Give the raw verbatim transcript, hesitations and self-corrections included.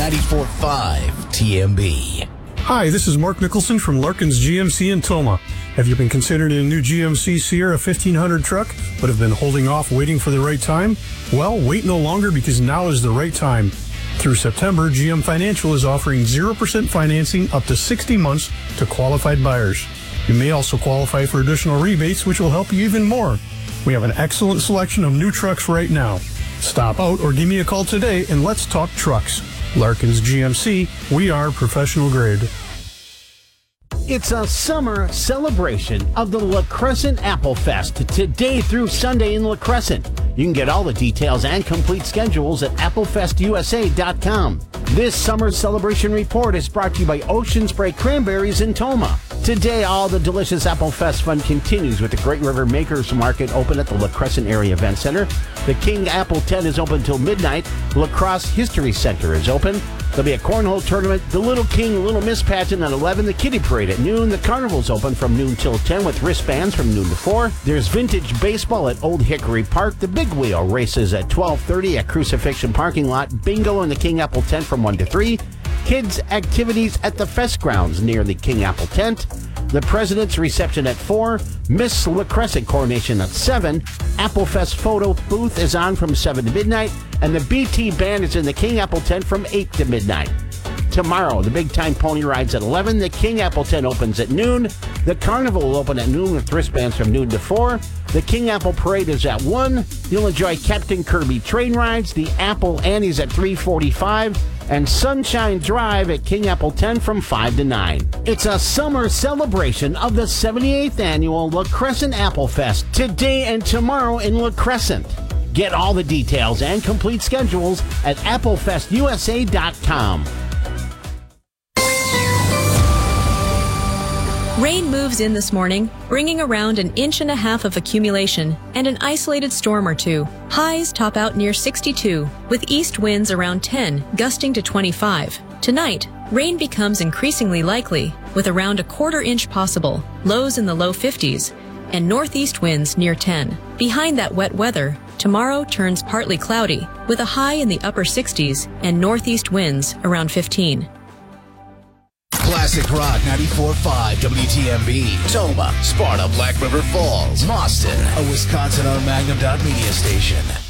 ninety-four point five T M B. Hi, this is Mark Nicholson from Larkin's G M C in Toma. Have you been considering a new G M C Sierra fifteen hundred truck, but have been holding off waiting for the right time? Well, wait no longer, because now is the right time. Through September, G M Financial is offering zero percent financing up to sixty months to qualified buyers. You may also qualify for additional rebates, which will help you even more. We have an excellent selection of new trucks right now. Stop out or give me a call today and let's talk trucks. Larkin's G M C, we are professional grade. It's a summer celebration of the La Crescent Apple Fest today through Sunday in La Crescent. You can get all the details and complete schedules at apple fest u s a dot com. This summer celebration report is brought to you by Ocean Spray Cranberries in Toma. Today, all the delicious Apple Fest fun continues with the Great River Makers Market open at the La Crescent Area Event Center. The King Apple Tent is open until midnight. La Crosse History Center is open. There'll be a cornhole tournament, the Little King, Little Miss pageant at eleven, the Kiddie Parade at noon. The Carnival's open from noon till ten with wristbands from noon to four. There's vintage baseball at Old Hickory Park. The Big Wheel races at twelve thirty at Crucifixion Parking Lot. Bingo in the King Apple Tent from one to three. Kids' activities at the Fest grounds near the King Apple Tent. The President's Reception at four. Miss La Crescent Coronation at seven. Apple Fest photo booth is on from seven to midnight. And the B T Band is in the King Apple Tent from eight to midnight. Tomorrow, the Big Time Pony Ride's at eleven. The King Apple Tent opens at noon. The Carnival will open at noon with wristbands from noon to four. The King Apple Parade is at one. You'll enjoy Captain Kirby train rides. The Apple Annie's at three forty-five. And Sunshine Drive at King Apple ten from five to nine. It's a summer celebration of the seventy-eighth Annual La Crescent Apple Fest today and tomorrow in La Crescent. Get all the details and complete schedules at apple fest u s a dot com. Rain moves in this morning, bringing around an inch and a half of accumulation and an isolated storm or two. Highs top out near sixty-two, with east winds around ten, gusting to twenty-five. Tonight, rain becomes increasingly likely, with around a quarter inch possible, lows in the low fifties, and northeast winds near ten. Behind that wet weather, tomorrow turns partly cloudy, with a high in the upper sixties and northeast winds around fifteen. Classic Rock ninety-four point five W T M B. Toma, Sparta, Black River Falls, Boston, a Wisconsin owned Magnum Dot Media station.